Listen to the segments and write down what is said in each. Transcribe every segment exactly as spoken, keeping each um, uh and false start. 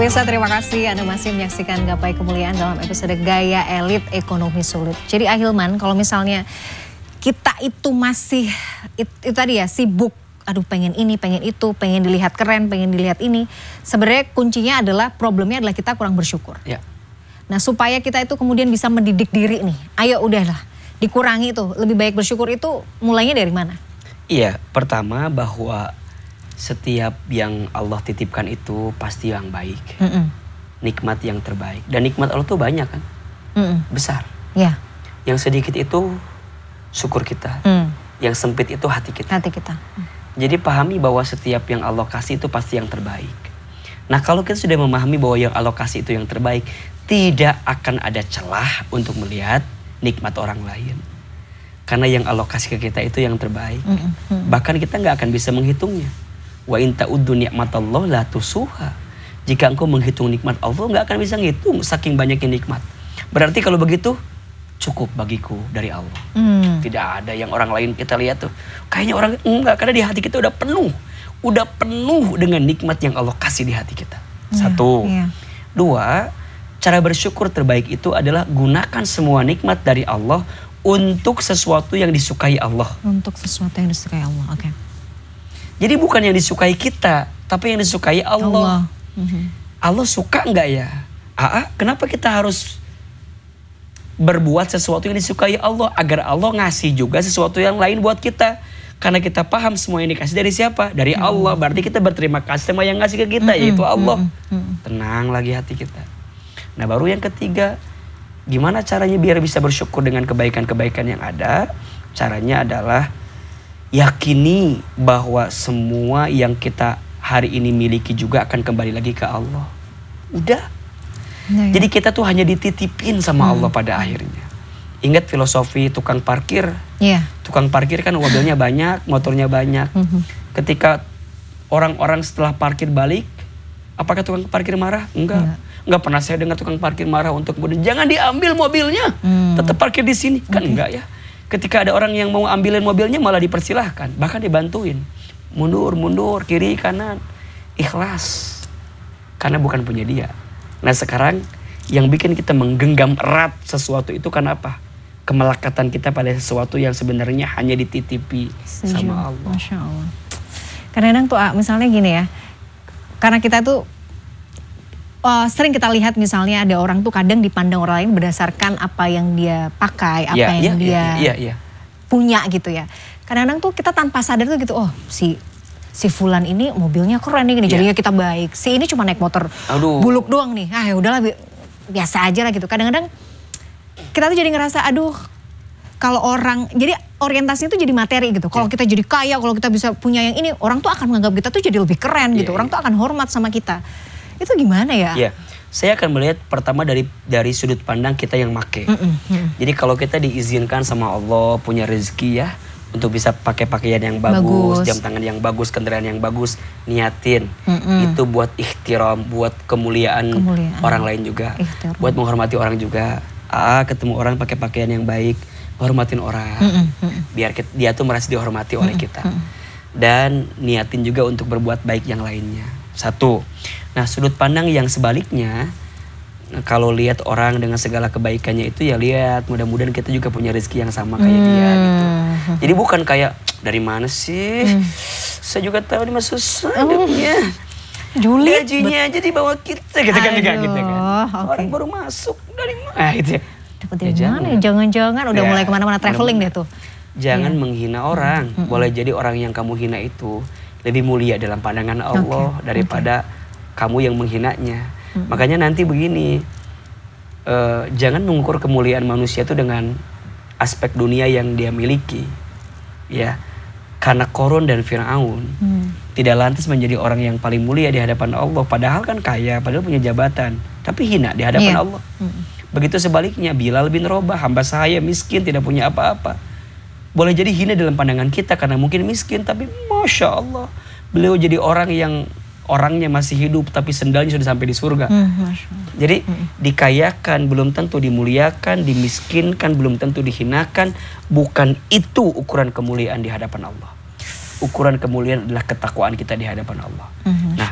Pemirsa, terima kasih Anda masih menyaksikan Gapai Kemuliaan dalam episode Gaya Elit Ekonomi Sulit. Jadi Ahilman, kalau misalnya kita itu masih, itu, itu tadi ya, sibuk, aduh pengen ini, pengen itu, pengen dilihat keren, pengen dilihat ini. Sebenarnya kuncinya adalah, problemnya adalah kita kurang bersyukur. Ya. Nah supaya kita itu kemudian bisa mendidik diri nih, ayo udahlah, dikurangi itu, lebih baik bersyukur itu mulainya dari mana? Iya, pertama bahwa setiap yang Allah titipkan itu pasti yang baik. Mm-mm. Nikmat yang terbaik. Dan nikmat Allah tuh banyak kan. Mm-mm. Besar. Ya. Yang sedikit itu syukur kita. Mm. Yang sempit itu hati kita. Hati kita. Mm. Jadi pahami bahwa setiap yang Allah kasih itu pasti yang terbaik. Nah kalau kita sudah memahami bahwa yang Allah kasih itu yang terbaik, tidak akan ada celah untuk melihat nikmat orang lain. Karena yang Allah kasih ke kita itu yang terbaik. Mm-mm. Bahkan kita gak akan bisa menghitungnya. Wa in ta'uddu ni'matallahi la tusuha. Jika engkau menghitung nikmat Allah, enggak akan bisa ngitung saking banyaknya nikmat. Berarti kalau begitu cukup bagiku dari Allah. Hmm. Tidak ada yang orang lain kita lihat tuh. Kayaknya orang enggak, karena di hati kita udah penuh. Udah penuh dengan nikmat yang Allah kasih di hati kita. Yeah, Satu. Yeah. Dua, cara bersyukur terbaik itu adalah gunakan semua nikmat dari Allah untuk sesuatu yang disukai Allah. Untuk sesuatu yang disukai Allah, oke. Okay. Jadi bukan yang disukai kita, tapi yang disukai Allah. Allah, mm-hmm. Allah suka enggak ya? Aa, kenapa kita harus berbuat sesuatu yang disukai Allah? Agar Allah ngasih juga sesuatu yang lain buat kita. Karena kita paham semua yang dikasih dari siapa? Dari mm-hmm. Allah. Berarti kita berterima kasih sama yang ngasih ke kita, mm-hmm. yaitu Allah. Mm-hmm. Tenang lagi hati kita. Nah baru yang ketiga, gimana caranya biar bisa bersyukur dengan kebaikan-kebaikan yang ada? Caranya adalah yakini bahwa semua yang kita hari ini miliki juga akan kembali lagi ke Allah. Udah. Ya, ya. Jadi kita tuh hanya dititipin sama hmm. Allah pada akhirnya. Ingat filosofi tukang parkir. Ya. Tukang parkir kan mobilnya banyak, motornya banyak. Hmm. Ketika orang-orang setelah parkir balik, apakah tukang parkir marah? Enggak. Ya. Enggak pernah saya dengar tukang parkir marah untuk kemudian jangan diambil mobilnya. Hmm. Tetap parkir di sini. Kan okay. Enggak ya. Ketika ada orang yang mau ambilin mobilnya malah dipersilahkan, bahkan dibantuin. Mundur, mundur, kiri, kanan. Ikhlas. Karena bukan punya dia. Nah sekarang yang bikin kita menggenggam erat sesuatu itu karena apa? Kemelekatan kita pada sesuatu yang sebenarnya hanya dititipi Setuju. Sama Allah. Masya Allah. Kadang-kadang tuh misalnya gini ya, karena kita tuh Uh, sering kita lihat misalnya ada orang tuh kadang dipandang orang lain berdasarkan apa yang dia pakai, apa yeah, yang yeah, dia yeah, yeah, yeah. punya gitu ya. Kadang-kadang tuh kita tanpa sadar tuh gitu, oh si si Fulan ini mobilnya keren nih, yeah. jadinya kita baik. Si ini cuma naik motor aduh. Buluk doang nih, ah ya udahlah biasa aja lah gitu. Kadang-kadang kita tuh jadi ngerasa, aduh kalau orang, jadi orientasinya tuh jadi materi gitu. Kalau yeah. kita jadi kaya, kalau kita bisa punya yang ini, orang tuh akan menganggap kita tuh jadi lebih keren gitu. Yeah, orang yeah. tuh akan hormat sama kita. Itu gimana ya? Ya, saya akan melihat pertama dari dari sudut pandang kita yang make. Mm -mm. Jadi kalau kita diizinkan sama Allah punya rezeki ya, untuk bisa pakai pakaian yang bagus, bagus, jam tangan yang bagus, kendaraan yang bagus, niatin. Mm -mm. Itu buat ikhtiram, buat kemuliaan, kemuliaan orang lain juga. Ikhtiram. Buat menghormati orang juga. Ah, ketemu orang pakai pakaian yang baik, hormatin orang. Mm -mm. Biar kita, dia tuh merasa dihormati mm -mm. oleh kita. Mm -mm. Dan niatin juga untuk berbuat baik yang lainnya. Satu. Nah sudut pandang yang sebaliknya, kalau lihat orang dengan segala kebaikannya itu ya lihat mudah-mudahan kita juga punya rezeki yang sama kayak hmm. dia gitu. Jadi bukan kayak dari mana sih? Hmm. Saya juga tahu ini mah susah hidupnya. Julid. Gajinya aja di bawah kita gitu kan, gitu kan. Okay. Orang baru masuk dari mana gitu ya. Dapat dari ya, mana? Jangan-jangan udah ya, mulai kemana-mana traveling deh tuh. Jangan ya. menghina orang. Hmm. Boleh jadi orang yang kamu hina itu lebih mulia dalam pandangan Allah okay. daripada okay. kamu yang menghinanya. Hmm. Makanya nanti begini, uh, jangan mengukur kemuliaan manusia itu dengan aspek dunia yang dia miliki. Ya, karena Qarun dan Fir'aun hmm. tidak lantas menjadi orang yang paling mulia di hadapan Allah. Padahal kan kaya, padahal punya jabatan, tapi hina di hadapan yeah. Allah. Hmm. Begitu sebaliknya, Bilal bin Rabah, hamba sahaya, miskin, tidak punya apa-apa. Boleh jadi hina dalam pandangan kita karena mungkin miskin, tapi Masya Allah, beliau jadi orang yang orangnya masih hidup tapi sendalnya sudah sampai di surga. Hmm, jadi hmm. dikayakan belum tentu dimuliakan, dimiskinkan belum tentu dihinakan. Bukan itu ukuran kemuliaan di hadapan Allah. Ukuran kemuliaan adalah ketakwaan kita di hadapan Allah. Hmm, nah,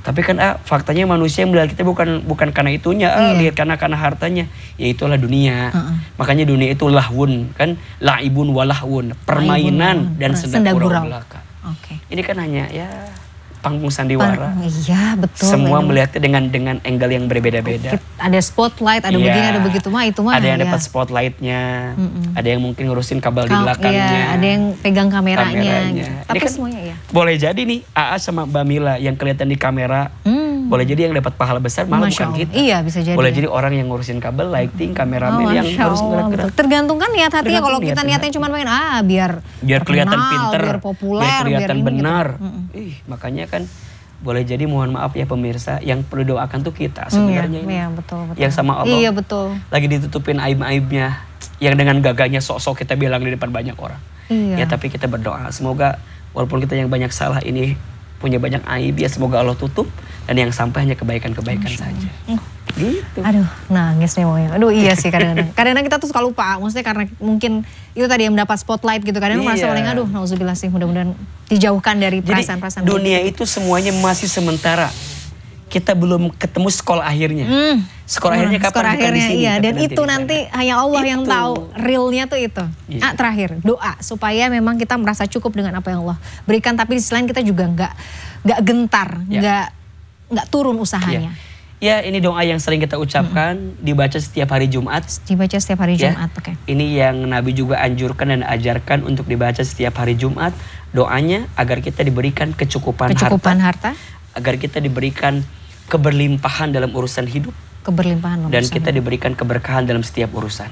Tapi kan ah, faktanya manusia yang melihat kita bukan bukan karena itunya, ah, Iya. lihat karena karena hartanya. Ya itulah dunia. Uh-uh. Makanya dunia itu lahwun kan, laibun walahwun, permainan Laibun, dan senda senda gurau. gurau belaka. Oke. Ini kan hanya ya panggung sandiwara. Par- Iya betul. Semua ini. melihatnya dengan dengan angle yang berbeda-beda. Ada spotlight, ada Iya. begini, ada begitu mah itu mah. Ada yang ya. dapat spotlightnya, Mm-mm. ada yang mungkin ngurusin kabel di Ka- belakangnya. Iya, ada yang pegang kameranya. Kameranya. Gitu. Tapi Ini kan semuanya ya. Boleh jadi nih A A sama Mbak Mila yang kelihatan di kamera, Hmm. boleh jadi yang dapat pahala besar malah Masya bukan Allah. kita. Iya bisa jadi. Boleh ya. jadi orang yang ngurusin kabel, lighting, Oh, kameramen yang Masya harus Allah, gerak-gerak. betul. Tergantung kan niat hatinya. Tergantung Kalau kita niat niatnya hati. cuma pengen ah biar Biar kelihatan terkenal, pinter, biar populer, biar kelihatan biar ini benar. Gitu. Mm-mm. Ih, makanya kan boleh jadi mohon maaf ya pemirsa, yang perlu doakan tuh kita Iya, sebenarnya ini. iya, betul, betul. Yang sama Allah. Iya betul. Lagi ditutupin aib-aibnya, yang dengan gagahnya sok-sok kita bilang di depan banyak orang. Iya. Ya tapi kita berdoa semoga walaupun kita yang banyak salah ini punya banyak aib ya semoga Allah tutup dan yang sampai hanya kebaikan-kebaikan saja. Mm. Gitu. Aduh, nangis nih mau. Aduh iya sih kadang-kadang. Kadang-kadang kita tuh suka lupa. Maksudnya karena mungkin itu tadi yang mendapat spotlight gitu. Kadang Iya. merasa paling aduh, nauzubillah sih mudah-mudahan dijauhkan dari Jadi perasaan-perasaan. dunia itu semuanya masih sementara. Kita belum ketemu sekolah akhirnya. Hmm. Sekolah akhirnya kapan? Skor Bukan di akhirnya sini, iya, tapi dan nanti itu di sana. nanti hanya Allah yang Itu. tahu realnya tuh itu. Iya. Ah, terakhir doa supaya memang kita merasa cukup dengan apa yang Allah berikan, tapi di sisi lain kita juga nggak nggak gentar, Ya. nggak nggak turun usahanya. Ya ini doa yang sering kita ucapkan, dibaca setiap hari Jumat. Dibaca setiap hari Ya. Jumat, oke. Ini yang Nabi juga anjurkan dan ajarkan untuk dibaca setiap hari Jumat. Doanya agar kita diberikan kecukupan, Kecukupan harta, harta, agar kita diberikan keberlimpahan dalam urusan hidup, keberlimpahan dan urusan. kita diberikan keberkahan dalam setiap urusan.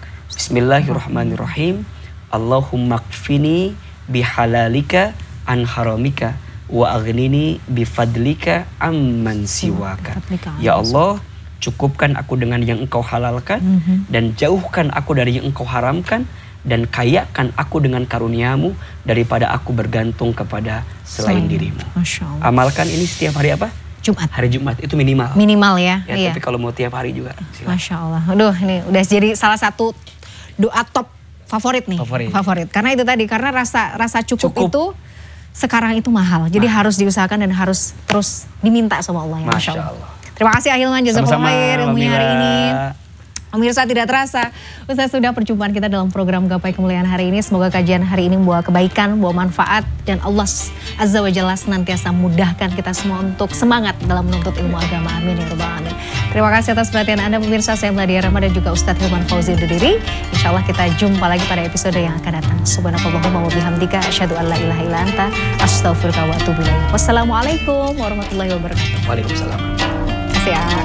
Bismillahirrahmanirrahim. Allahumma kfini bihalalika an haramika wa aghnini bifadlika amman siwaka. Ya Allah, cukupkan aku dengan yang engkau halalkan Mhm. dan jauhkan aku dari yang engkau haramkan, dan kayakan aku dengan karuniamu daripada aku bergantung kepada selain Selain. dirimu. Masya Allah. Amalkan ini setiap hari apa? Jumat. Hari Jumat itu minimal. Minimal ya. Ya, iya. tapi kalau mau tiap hari juga silakan. Masya Allah. Aduh ini udah jadi salah satu doa top favorit nih. Favorit. Karena itu tadi, karena rasa rasa cukup, Cukup. itu sekarang itu mahal. Jadi harus diusahakan dan harus terus diminta sama Allah ya. Masya Allah. Terima kasih Ahilman, jazakallahu Sama-sama, khair ilmunya Mbak hari Mila. ini. Pemirsa, tidak terasa usai sudah perjumpaan kita dalam program Gapai Kemuliaan hari ini. Semoga kajian hari ini membawa kebaikan, membawa manfaat, dan Allah Azza wa Jalla senantiasa mudahkan kita semua untuk semangat dalam menuntut ilmu agama. Amin ya rabbal alamin. Terima kasih atas perhatian Anda pemirsa. Saya Meladia Rahma dan juga Ustadz Hilman Fauzi undur diri. Insya Allah kita jumpa lagi pada episode yang akan datang. Subhanakallahumma wa bihamdika asyhadu an la ilaha illa anta astaghfiruka wa atubu ilaik. Wassalamualaikum warahmatullahi wabarakatuh. Waalaikumsalam. Terima kasih ya.